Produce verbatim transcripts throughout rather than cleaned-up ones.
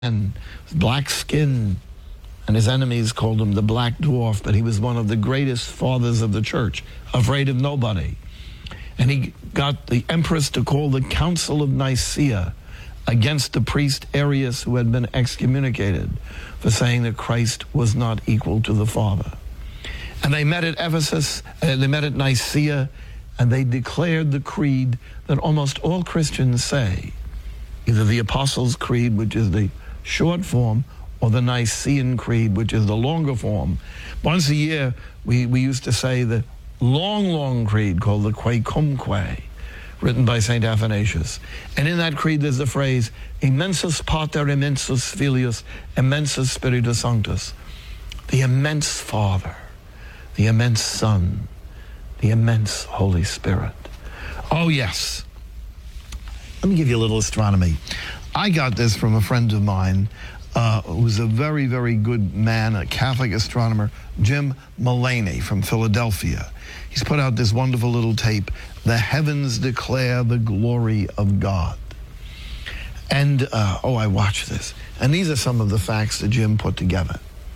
and black skin, and his enemies called him the Black Dwarf, but he was one of the greatest fathers of the church, afraid of nobody. And he got the empress to call the Council of Nicaea against the priest Arius, who had been excommunicated for saying that Christ was not equal to the Father. And they met at Ephesus, uh, they met at Nicaea, and they declared the creed that almost all Christians say, either the Apostles' Creed, which is the short form, or the Nicene Creed, which is the longer form. Once a year, we, we used to say the long, long creed called the Quaecumque, written by Saint Athanasius. And in that creed, there's the phrase, Immensus Pater, Immensus Filius, Immensus Spiritus Sanctus. The immense Father, the immense Son, the immense Holy Spirit. Oh, yes. Let me give you a little astronomy. I got this from a friend of mine uh, who's a very, very good man, a Catholic astronomer, Jim Mullaney from Philadelphia. He's put out this wonderful little tape, The Heavens Declare the Glory of God. And, uh, oh, I watched this. And these are some of the facts that Jim put together.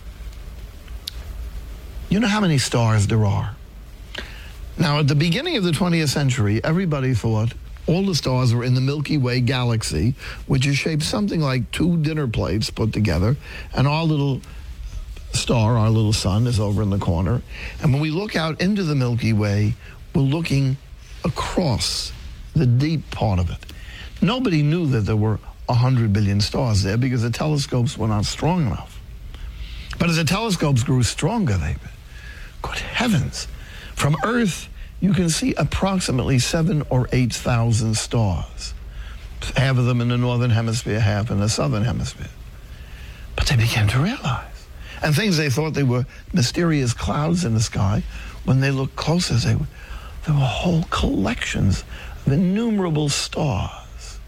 You know how many stars there are? Now, at the beginning of the twentieth century, everybody thought all the stars were in the Milky Way galaxy, which is shaped something like two dinner plates put together, and our little star, our little sun, is over in the corner. And when we look out into the Milky Way, we're looking across the deep part of it. Nobody knew that there were one hundred billion stars there because the telescopes were not strong enough. But as the telescopes grew stronger, they, good heavens, from Earth, you can see approximately seven or eight thousand stars. Half of them in the northern hemisphere, half in the southern hemisphere. But they began to realize, and things they thought they were mysterious clouds in the sky, when they looked closer, they were, there were whole collections of innumerable stars.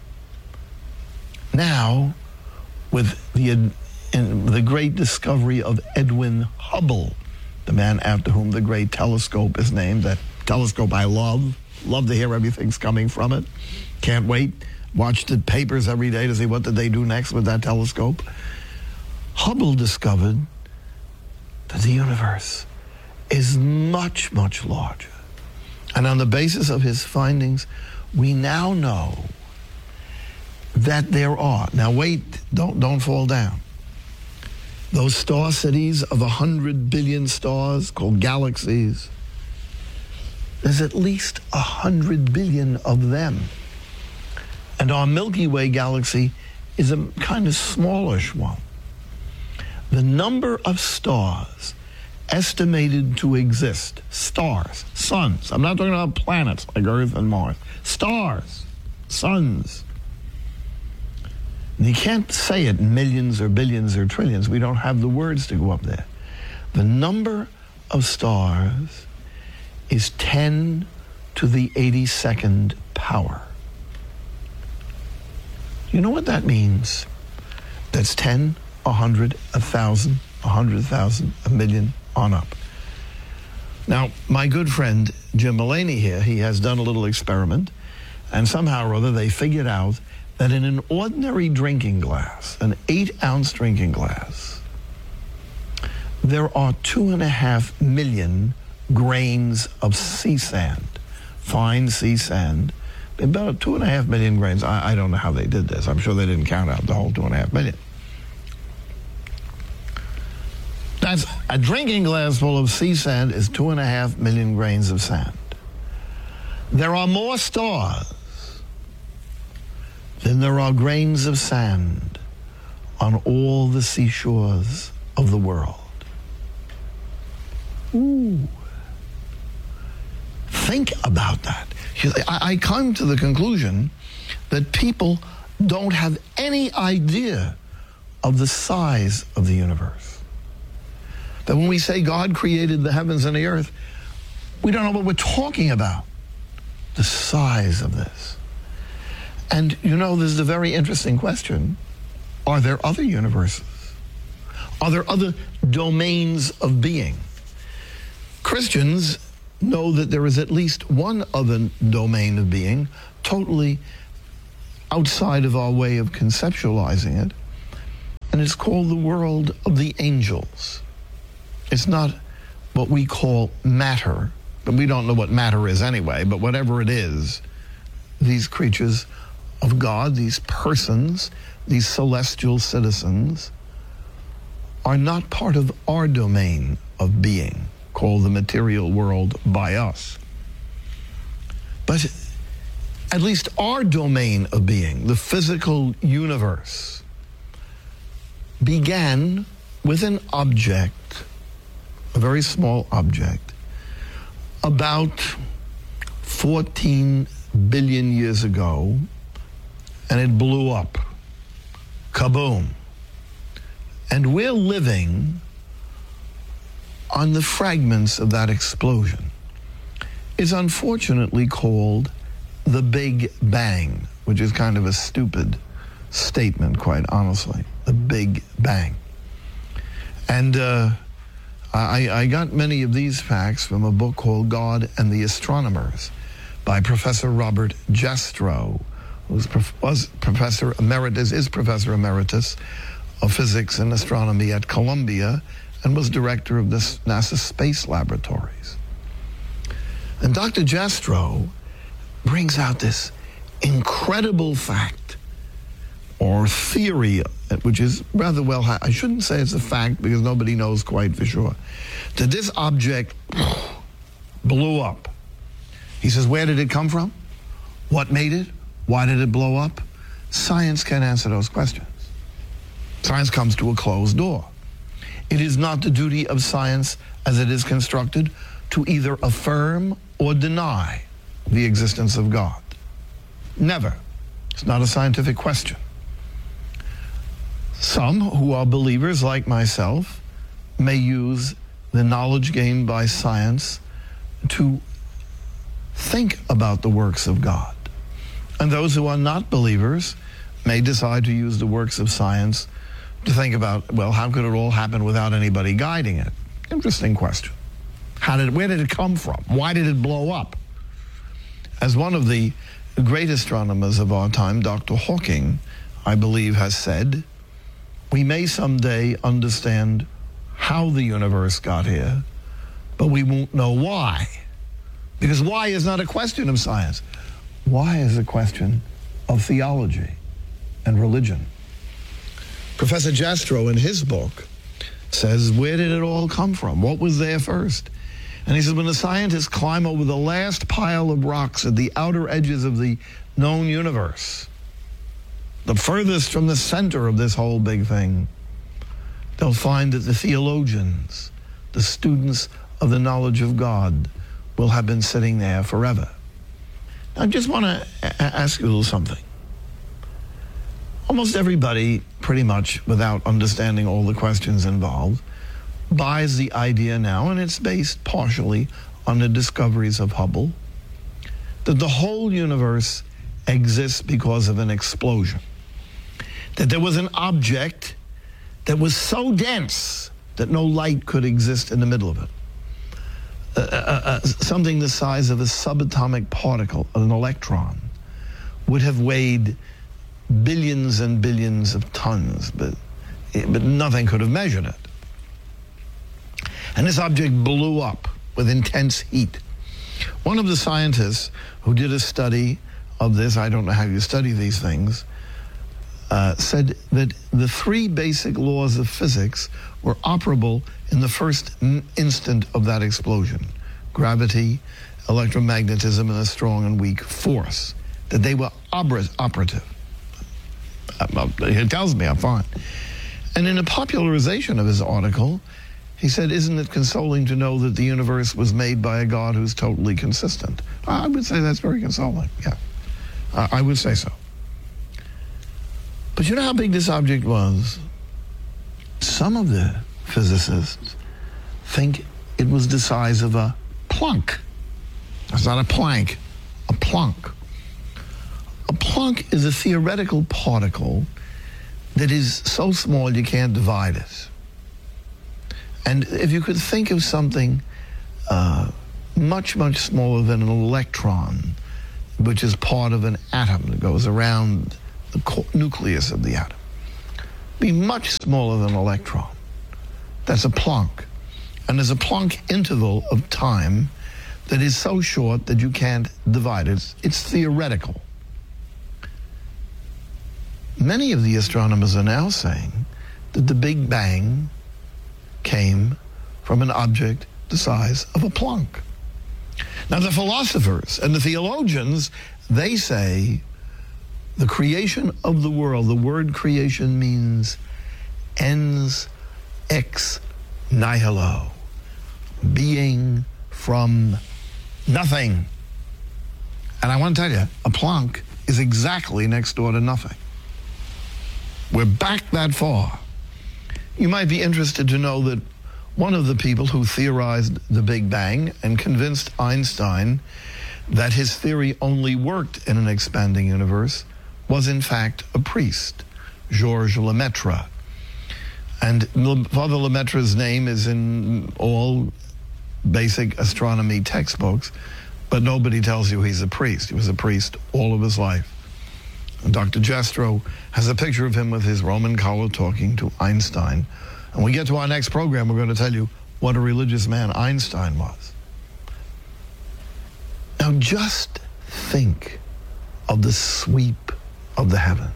Now, with the, in the great discovery of Edwin Hubble, the man after whom the great telescope is named, that telescope I love, love to hear everything's coming from it. Can't wait. Watch the papers every day to see what did they do next with that telescope. Hubble discovered that the universe is much, much larger. And on the basis of his findings, we now know that there are, now wait, don't, don't fall down. Those star cities of a hundred billion stars called galaxies, there's at least a hundred billion of them. And our Milky Way galaxy is a kind of smallish one. The number of stars estimated to exist, stars, suns, I'm not talking about planets like Earth and Mars, stars, suns. And you can't say it in millions or billions or trillions. We don't have the words to go up there. The number of stars is ten to the eighty-second power. You know what that means? That's ten, a hundred, a thousand, a hundred thousand, a million, on up. Now, my good friend Jim Mullaney here, he has done a little experiment, and somehow or other they figured out that in an ordinary drinking glass, an eight-ounce drinking glass, there are two and a half million grains of sea sand, fine sea sand, about two and a half million grains. I, I don't know how they did this. I'm sure they didn't count out the whole two and a half million. That's a drinking glass full of sea sand is two and a half million grains of sand. There are more stars than there are grains of sand on all the seashores of the world. Ooh. Think about that. I, I come to the conclusion that people don't have any idea of the size of the universe. That when we say God created the heavens and the earth, we don't know what we're talking about. The size of this. And you know, there's a very interesting question. Are there other universes? Are there other domains of being? Christians know that there is at least one other domain of being, totally outside of our way of conceptualizing it, and it's called the world of the angels. It's not what we call matter, but we don't know what matter is anyway, but whatever it is, these creatures of God, these persons, these celestial citizens, are not part of our domain of being, called the material world by us. But at least our domain of being, the physical universe, began with an object, a very small object, about fourteen billion years ago, and it blew up. Kaboom. And we're living on the fragments of that explosion. It's unfortunately called the Big Bang, which is kind of a stupid statement, quite honestly. The Big Bang. And uh, I, I got many of these facts from a book called God and the Astronomers by Professor Robert Jastrow, who was Professor Emeritus, is Professor Emeritus of Physics and Astronomy at Columbia, and was director of the NASA Space Laboratories. And Doctor Jastrow brings out this incredible fact or theory, which is rather well, I shouldn't say it's a fact because nobody knows quite for sure, that this object blew up. He says, where did it come from? What made it? Why did it blow up? Science can't answer those questions. Science comes to a closed door. It is not the duty of science, as it is constructed, to either affirm or deny the existence of God. Never. It's not a scientific question. Some who are believers, like myself, may use the knowledge gained by science to think about the works of God. And those who are not believers may decide to use the works of science to think about, well, how could it all happen without anybody guiding it? Interesting question. How did, where did it come from? Why did it blow up? As one of the great astronomers of our time, Doctor Hawking, I believe, has said, we may someday understand how the universe got here, but we won't know why. Because why is not a question of science. Why is a question of theology and religion. Professor Jastrow, in his book, says, where did it all come from? What was there first? And he says, when the scientists climb over the last pile of rocks at the outer edges of the known universe, the furthest from the center of this whole big thing, they'll find that the theologians, the students of the knowledge of God, will have been sitting there forever. I just want to ask you a little something. Almost everybody, pretty much, without understanding all the questions involved, buys the idea now, and it's based partially on the discoveries of Hubble, that the whole universe exists because of an explosion. That there was an object that was so dense that no light could exist in the middle of it. Uh, uh, uh, something the size of a subatomic particle, an electron, would have weighed billions and billions of tons, but, but nothing could have measured it. And this object blew up with intense heat. One of the scientists who did a study of this, I don't know how you study these things, uh, said that the three basic laws of physics were operable in the first instant of that explosion: gravity, electromagnetism, and a strong and weak force. That they were operative. He tells me I'm fine. And in a popularization of his article, he said, isn't it consoling to know that the universe was made by a God who's totally consistent? I would say that's very consoling, yeah. Uh, I would say so. But you know how big this object was? Some of the physicists think it was the size of a plunk. It's not a plank, a plunk. A plunk is a theoretical particle that is so small you can't divide it. And if you could think of something uh, much, much smaller than an electron, which is part of an atom that goes around the nucleus of the atom, be much smaller than an electron. That's a Planck. And there's a Planck interval of time that is so short that you can't divide it. It's, it's theoretical. Many of the astronomers are now saying that the Big Bang came from an object the size of a Planck. Now, the philosophers and the theologians, they say the creation of the world, the word creation means ens ex nihilo, being from nothing. And I want to tell you, a Planck is exactly next door to nothing. We're back that far. You might be interested to know that one of the people who theorized the Big Bang and convinced Einstein that his theory only worked in an expanding universe was in fact a priest, Georges Lemaitre. And Father Lemaitre's name is in all basic astronomy textbooks, but nobody tells you he's a priest. He was a priest all of his life. And Doctor Jastrow has a picture of him with his Roman collar talking to Einstein. And when we get to our next program, we're going to tell you what a religious man Einstein was. Now just think of the sweep of the heavens.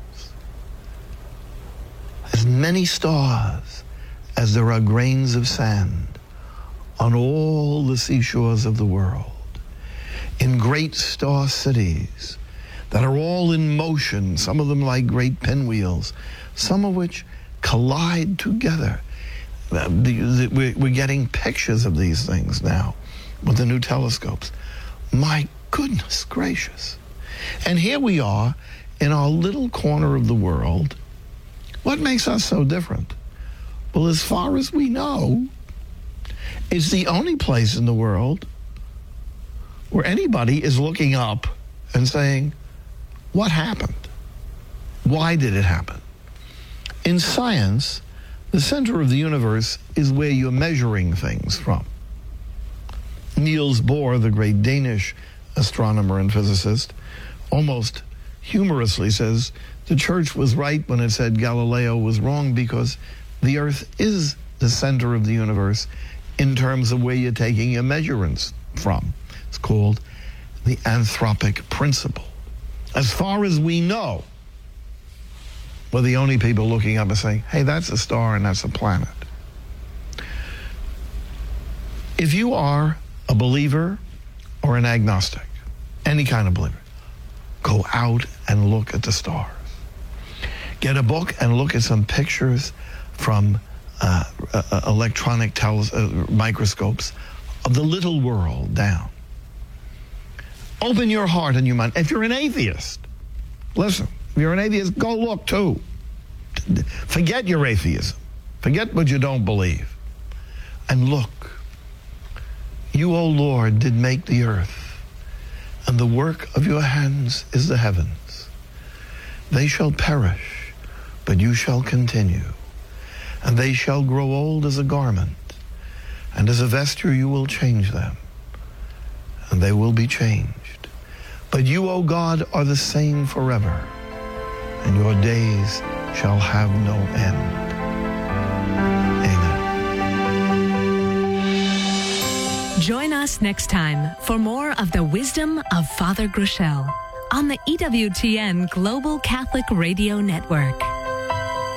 As many stars as there are grains of sand on all the seashores of the world, in great star cities that are all in motion, some of them like great pinwheels, some of which collide together. We're getting pictures of these things now with the new telescopes. My goodness gracious. And here we are in our little corner of the world. What makes us so different? Well, as far as we know, it's the only place in the world where anybody is looking up and saying, what happened? Why did it happen? In science, the center of the universe is where you're measuring things from. Niels Bohr, the great Danish astronomer and physicist, almost humorously says the church was right when it said Galileo was wrong, because the earth is the center of the universe in terms of where you're taking your measurements from. It's called the anthropic principle. As far as we know, we're the only people looking up and saying, hey, that's a star and that's a planet. If you are a believer or an agnostic, any kind of believer, go out and look at the stars. Get a book and look at some pictures from uh, uh, electronic teles- uh, microscopes of the little world down. Open your heart and your mind. If you're an atheist, listen, if you're an atheist, go look too. Forget your atheism. Forget what you don't believe. And look. You, O Lord, did make the earth, and the work of your hands is the heavens. They shall perish, but you shall continue. And they shall grow old as a garment, and as a vesture you will change them, and they will be changed. But you, O God, are the same forever, and your days shall have no end. Amen. Join us next time for more of the wisdom of Father Groeschel on the E W T N Global Catholic Radio Network.